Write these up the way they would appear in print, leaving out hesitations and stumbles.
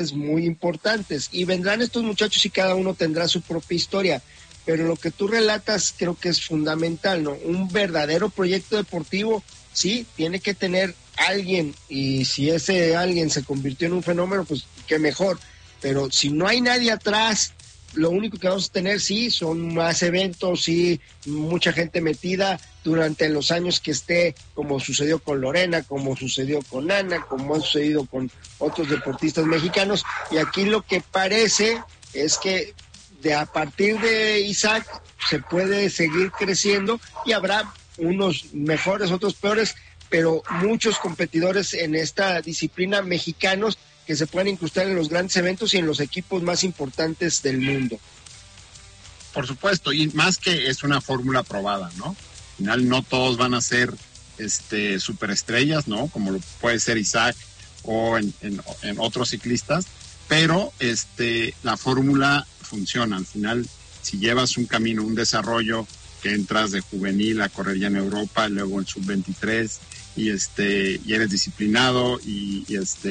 muy importantes, y vendrán estos muchachos y cada uno tendrá su propia historia, pero lo que tú relatas creo que es fundamental, ¿no? Un verdadero proyecto deportivo, sí, tiene que tener alguien, y si ese alguien se convirtió en un fenómeno, pues qué mejor, pero si no hay nadie atrás, lo único que vamos a tener, sí, son más eventos, sí, mucha gente metida durante los años que esté, como sucedió con Lorena, como sucedió con Ana, como ha sucedido con otros deportistas mexicanos, y aquí lo que parece es que a partir de Isaac se puede seguir creciendo y habrá unos mejores, otros peores, pero muchos competidores en esta disciplina mexicanos que se puedan incrustar en los grandes eventos y en los equipos más importantes del mundo. Por supuesto, y más que es una fórmula probada, ¿no? Al final no todos van a ser superestrellas, ¿no? Como lo puede ser Isaac o en otros ciclistas, pero la fórmula funciona. Al final, si llevas un camino, un desarrollo, que entras de juvenil a correr ya en Europa, luego en sub-23, y eres disciplinado y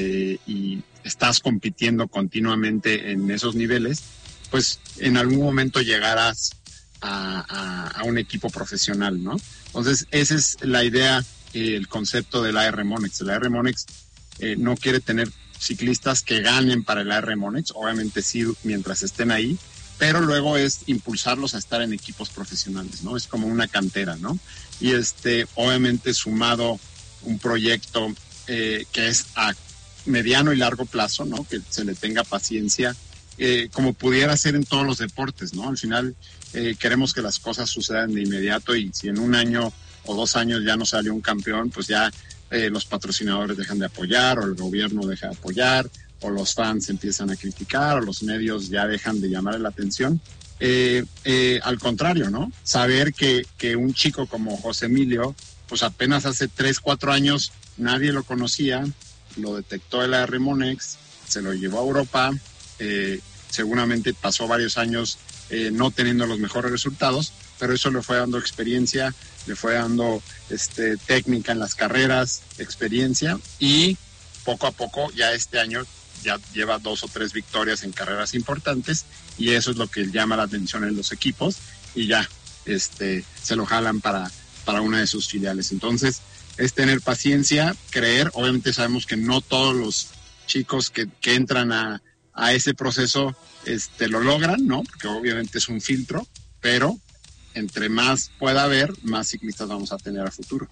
estás compitiendo continuamente en esos niveles, pues en algún momento llegarás a un equipo profesional, ¿no? Entonces, esa es la idea, el concepto del AR Monex. El AR Monex no quiere tener ciclistas que ganen para el AR Monex, obviamente sí mientras estén ahí, pero luego es impulsarlos a estar en equipos profesionales, ¿no? Es como una cantera, ¿no? Y obviamente sumado un proyecto que es a mediano y largo plazo, ¿no? Que se le tenga paciencia, como pudiera ser en todos los deportes, ¿no? Al final queremos que las cosas sucedan de inmediato, y si en 1 año o 2 años ya no salió un campeón, pues ya los patrocinadores dejan de apoyar, o el gobierno deja de apoyar, o los fans empiezan a criticar, o los medios ya dejan de llamar la atención. Al contrario, ¿no? Saber que un chico como José Emilio, pues apenas hace 3, 4 años nadie lo conocía, lo detectó el AR Monex, se lo llevó a Europa, seguramente pasó varios años no teniendo los mejores resultados, pero eso le fue dando experiencia, le fue dando técnica en las carreras, experiencia, y poco a poco ya este año ya lleva 2 o 3 victorias en carreras importantes, y eso es lo que llama la atención en los equipos, y ya se lo jalan para una de sus filiales. Entonces es tener paciencia, creer. Obviamente sabemos que no todos los chicos que entran a ese proceso lo logran, ¿no? Porque obviamente es un filtro, pero entre más pueda haber, más ciclistas vamos a tener a futuro.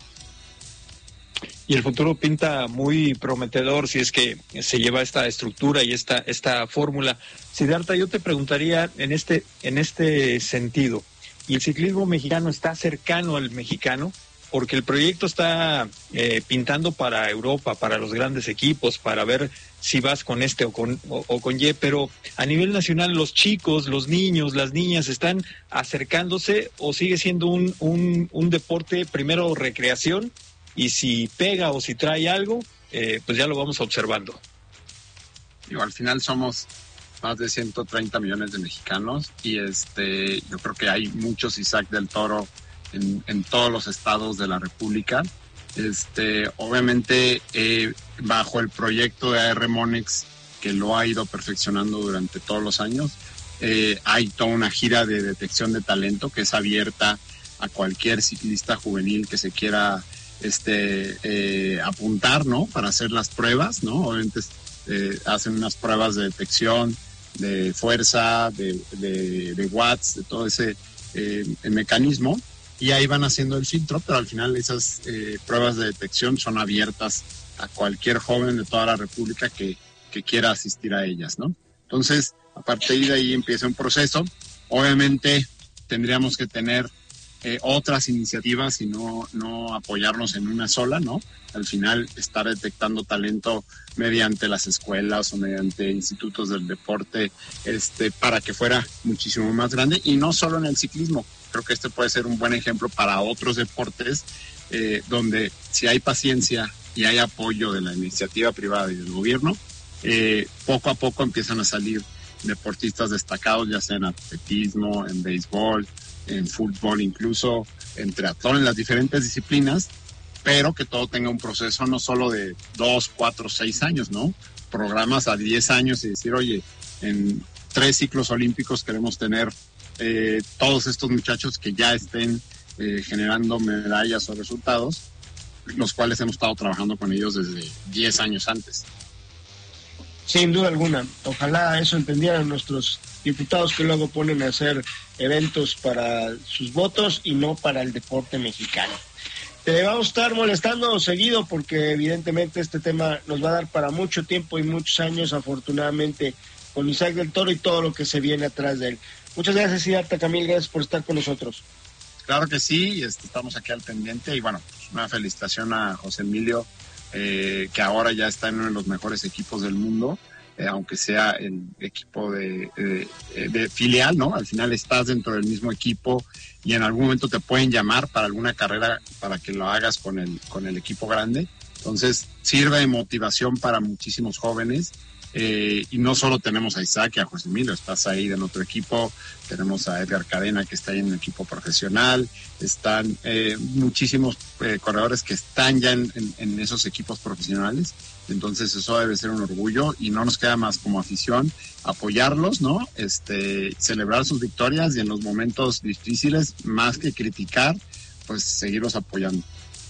Y el futuro pinta muy prometedor si es que se lleva esta estructura y esta fórmula. Siddhartha, yo te preguntaría en este sentido, ¿y el ciclismo mexicano está cercano al mexicano? Porque el proyecto está pintando para Europa, para los grandes equipos, para ver si vas con o con Y, pero a nivel nacional los chicos, los niños, las niñas están acercándose, o sigue siendo un deporte primero recreación, y si pega o si trae algo, pues ya lo vamos observando. Al final somos más de 130 millones de mexicanos, y yo creo que hay muchos Isaac del Toro en todos los estados de la República. Obviamente bajo el proyecto de AR Monex, que lo ha ido perfeccionando durante todos los años, hay toda una gira de detección de talento que es abierta a cualquier ciclista juvenil que se quiera apuntar, ¿no? Para hacer las pruebas, ¿no? Obviamente hacen unas pruebas de detección, de fuerza, de watts, de todo ese mecanismo, y ahí van haciendo el filtro, pero al final esas pruebas de detección son abiertas a cualquier joven de toda la República que quiera asistir a ellas, ¿no? Entonces, a partir de ahí empieza un proceso. Obviamente tendríamos que tener otras iniciativas y no apoyarnos en una sola, ¿no? Al final estar detectando talento mediante las escuelas o mediante institutos del deporte, para que fuera muchísimo más grande, y no solo en el ciclismo. Creo que puede ser un buen ejemplo para otros deportes, donde si hay paciencia y hay apoyo de la iniciativa privada y del gobierno, poco a poco empiezan a salir deportistas destacados, ya sea en atletismo, en béisbol, en fútbol, incluso en triatlón, en las diferentes disciplinas, pero que todo tenga un proceso no solo de 2, 4, 6 años, ¿no? programas a 10 años y decir, oye, en 3 ciclos olímpicos queremos tener todos estos muchachos que ya estén generando medallas o resultados, los cuales hemos estado trabajando con ellos desde 10 años antes. Sin duda alguna. Ojalá eso entendieran nuestros diputados que luego ponen a hacer eventos para sus votos y no para el deporte mexicano. Te vamos a estar molestando seguido porque evidentemente este tema nos va a dar para mucho tiempo y muchos años, afortunadamente, con Isaac del Toro y todo lo que se viene atrás de él. Muchas gracias, Siddhartha Camil, gracias por estar con nosotros. Claro que sí, estamos aquí al pendiente y bueno, pues una felicitación a José Emilio, que ahora ya está en uno de los mejores equipos del mundo, aunque sea el equipo de filial, ¿no? Al final estás dentro del mismo equipo y en algún momento te pueden llamar para alguna carrera para que lo hagas con el equipo grande. Entonces sirve de motivación para muchísimos jóvenes. Y no solo tenemos a Isaac y a José Emilio, estás ahí en otro equipo, tenemos a Edgar Cadena que está ahí en un equipo profesional, están muchísimos corredores que están ya en esos equipos profesionales, entonces eso debe ser un orgullo y no nos queda más como afición apoyarlos, ¿no? Celebrar sus victorias y en los momentos difíciles, más que criticar, pues seguirlos apoyando.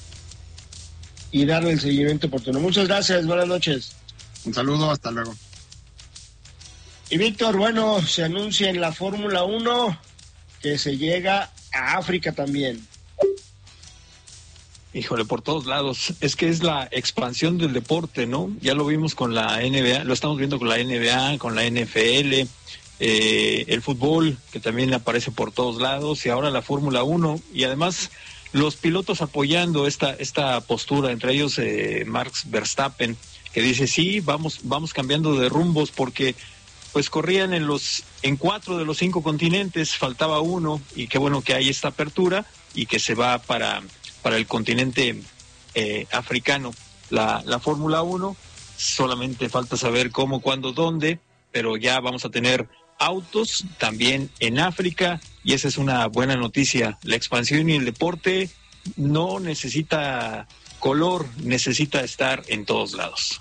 Y darle el seguimiento oportuno. Muchas gracias, buenas noches. Un saludo, hasta luego. Y Víctor, bueno, se anuncia en la Fórmula 1 que se llega a África también. Híjole, por todos lados. Es que es la expansión del deporte, ¿no? Ya lo vimos con la NBA, lo estamos viendo con la NBA, con la NFL, el fútbol, que también aparece por todos lados, y ahora la Fórmula 1, y además los pilotos apoyando esta postura, entre ellos Max Verstappen, que dice, sí, vamos cambiando de rumbos porque pues corrían en 4 de los 5 continentes, faltaba uno, y qué bueno que hay esta apertura y que se va para el continente africano. La Fórmula 1, solamente falta saber cómo, cuándo, dónde, pero ya vamos a tener autos también en África y esa es una buena noticia. La expansión y el deporte no necesita color, necesita estar en todos lados.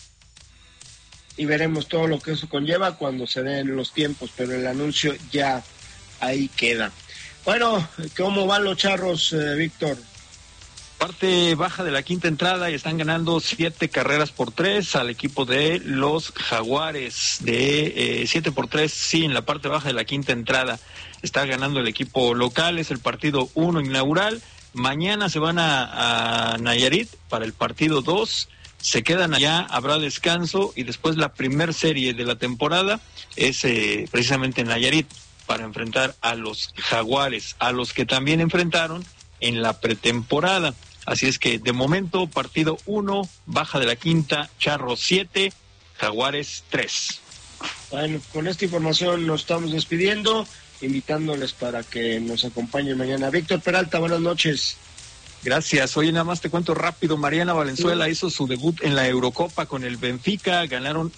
Y veremos todo lo que eso conlleva cuando se den los tiempos, pero el anuncio ya ahí queda. Bueno, ¿cómo van los charros, Víctor? Parte baja de la quinta entrada y están ganando 7-3 al equipo de los Jaguares, de 7-3, sí, en la parte baja de la quinta entrada está ganando el equipo local, es el partido 1 inaugural. Mañana se van a Nayarit para el partido 2, se quedan allá, habrá descanso y después la primer serie de la temporada es precisamente en Nayarit para enfrentar a los Jaguares, a los que también enfrentaron en la pretemporada. Así es que de momento partido 1, baja de la quinta, Charros 7, Jaguares 3. Bueno, con esta información nos estamos despidiendo, invitándoles para que nos acompañen mañana. Víctor Peralta, buenas noches. Gracias. Oye, nada más te cuento rápido, Mariana Valenzuela hizo su debut en la Eurocopa con el Benfica, ganaron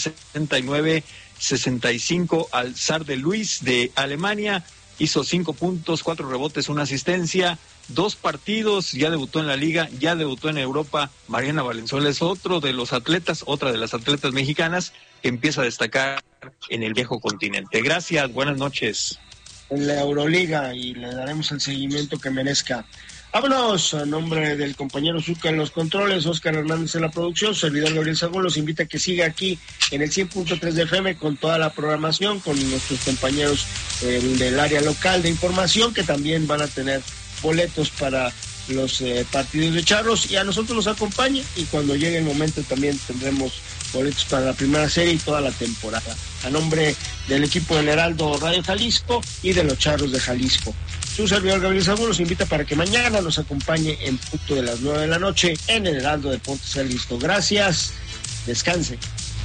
69-65 al Sarde Luis de Alemania, hizo 5 puntos, 4 rebotes, 1 asistencia, 2 partidos, ya debutó en la Liga, ya debutó en Europa. Mariana Valenzuela es otra de las atletas mexicanas que empieza a destacar en el viejo continente. Gracias, buenas noches. En la Euroliga y le daremos el seguimiento que merezca. Vámonos, a nombre del compañero Zucca en los controles, Oscar Hernández en la producción, servidor Gabriel Sagún, los invita a que siga aquí en el 100.3 de FM con toda la programación, con nuestros compañeros del área local de información que también van a tener boletos para los partidos de charros y a nosotros nos acompaña y cuando llegue el momento también tendremos boletos para la primera serie y toda la temporada. A nombre del equipo del Heraldo Radio Jalisco y de los Charros de Jalisco. Su servidor Gabriel Sagún los invita para que mañana nos acompañe en punto de las 9 de la noche en el Heraldo Deportes Jalisco. Gracias, descanse.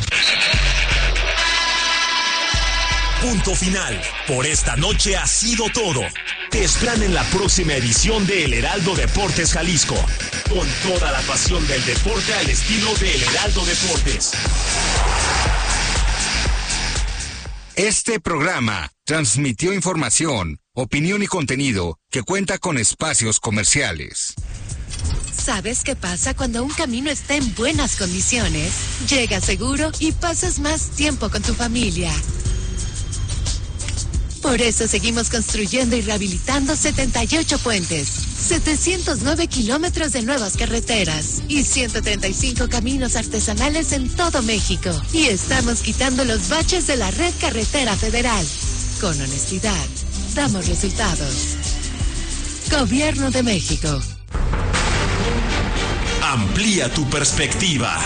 Punto final. Por esta noche ha sido todo. Te esperan en la próxima edición de El Heraldo Deportes Jalisco. Con toda la pasión del deporte al estilo de El Heraldo Deportes. Este programa transmitió información, opinión y contenido que cuenta con espacios comerciales. ¿Sabes qué pasa cuando un camino está en buenas condiciones? Llegas seguro y pasas más tiempo con tu familia. Por eso seguimos construyendo y rehabilitando 78 puentes, 709 kilómetros de nuevas carreteras y 135 caminos artesanales en todo México. Y estamos quitando los baches de la red carretera federal. Con honestidad, damos resultados. Gobierno de México. Amplía tu perspectiva.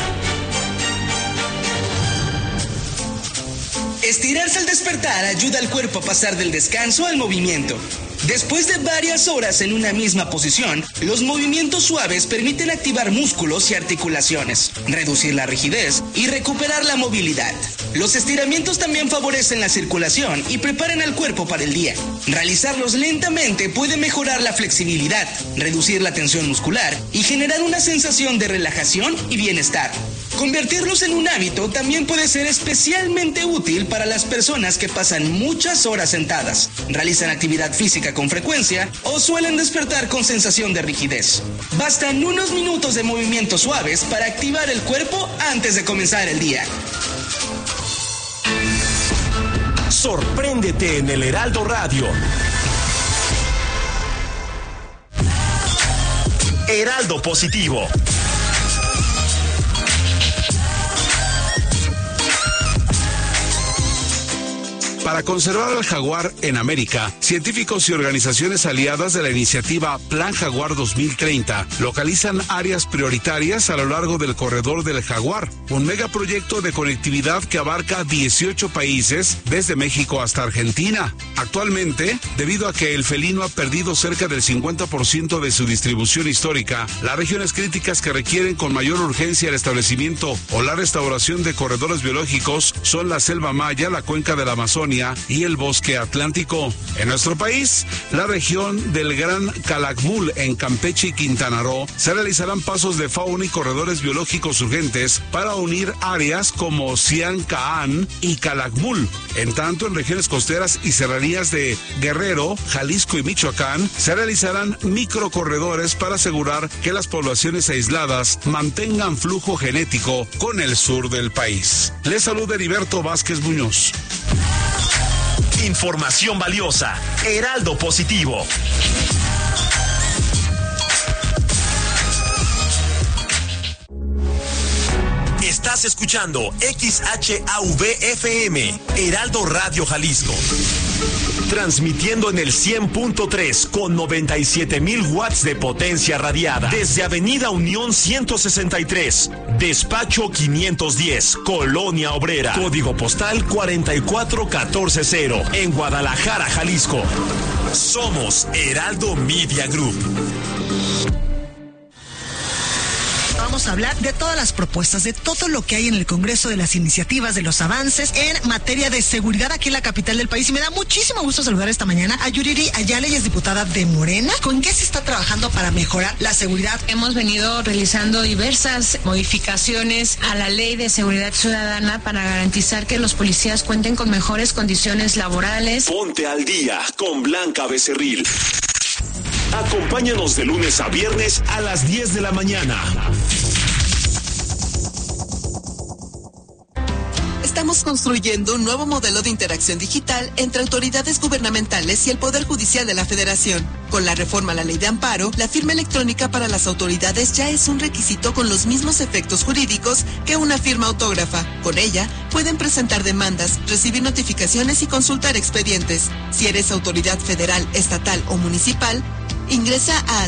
Estirarse al despertar ayuda al cuerpo a pasar del descanso al movimiento. Después de varias horas en una misma posición, los movimientos suaves permiten activar músculos y articulaciones, reducir la rigidez y recuperar la movilidad. Los estiramientos también favorecen la circulación y preparan al cuerpo para el día. Realizarlos lentamente puede mejorar la flexibilidad, reducir la tensión muscular y generar una sensación de relajación y bienestar. Convertirlos en un hábito también puede ser especialmente útil para las personas que pasan muchas horas sentadas, realizan actividad física con frecuencia o suelen despertar con sensación de rigidez. Bastan unos minutos de movimientos suaves para activar el cuerpo antes de comenzar el día. Sorpréndete en el Heraldo Radio. Heraldo Positivo. Para conservar al jaguar en América, científicos y organizaciones aliadas de la iniciativa Plan Jaguar 2030 localizan áreas prioritarias a lo largo del corredor del jaguar, un megaproyecto de conectividad que abarca 18 países desde México hasta Argentina. Actualmente, debido a que el felino ha perdido cerca del 50% de su distribución histórica, las regiones críticas que requieren con mayor urgencia el establecimiento o la restauración de corredores biológicos son la selva maya, la cuenca del Amazonia y el bosque atlántico. En nuestro país, la región del Gran Calakmul en Campeche y Quintana Roo, se realizarán pasos de fauna y corredores biológicos urgentes para unir áreas como Ciancaan y Calakmul. En tanto, en regiones costeras y serranías de Guerrero, Jalisco y Michoacán, se realizarán microcorredores para asegurar que las poblaciones aisladas mantengan flujo genético con el sur del país. Les saluda Heriberto Vázquez Muñoz. Información valiosa. Heraldo Positivo. Estás escuchando XHAV-FM, Heraldo Radio Jalisco. Transmitiendo en el 100.3 con 97,000 watts de potencia radiada. Desde Avenida Unión 163, Despacho 510, Colonia Obrera. Código postal 44140, en Guadalajara, Jalisco. Somos Heraldo Media Group. Vamos a hablar de todas las propuestas, de todo lo que hay en el Congreso, de las iniciativas, de los avances en materia de seguridad aquí en la capital del país. Y me da muchísimo gusto saludar esta mañana a Yuriri Ayala, ella es diputada de Morena. ¿Con qué se está trabajando para mejorar la seguridad? Hemos venido realizando diversas modificaciones a la Ley de Seguridad Ciudadana para garantizar que los policías cuenten con mejores condiciones laborales. Ponte al día con Blanca Becerril. Acompáñanos de lunes a viernes a las 10 de la mañana. Estamos construyendo un nuevo modelo de interacción digital entre autoridades gubernamentales y el Poder Judicial de la Federación. Con la reforma a la Ley de Amparo, la firma electrónica para las autoridades ya es un requisito con los mismos efectos jurídicos que una firma autógrafa. Con ella, pueden presentar demandas, recibir notificaciones y consultar expedientes. Si eres autoridad federal, estatal o municipal, ingresa a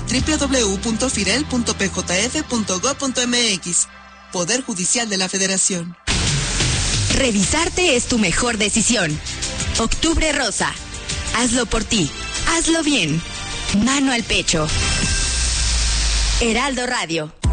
www.firel.pjf.gov.mx. Poder Judicial de la Federación. Revisarte es tu mejor decisión. Octubre Rosa. Hazlo por ti. Hazlo bien. Mano al pecho. Heraldo Radio.